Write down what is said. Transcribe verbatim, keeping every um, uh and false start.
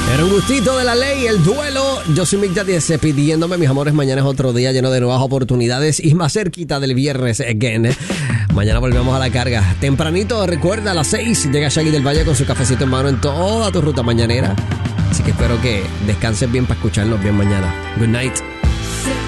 Era un gustito de la ley, el duelo. Yo soy Mick Daddy pidiéndome, mis amores, mañana es otro día lleno de nuevas oportunidades y más cerquita del viernes again. Mañana volvemos a la carga. Tempranito, recuerda, a las seis llega Shaggy del Valle con su cafecito en mano en toda tu ruta mañanera. Así que espero que descanses bien para escucharnos bien mañana. Good night.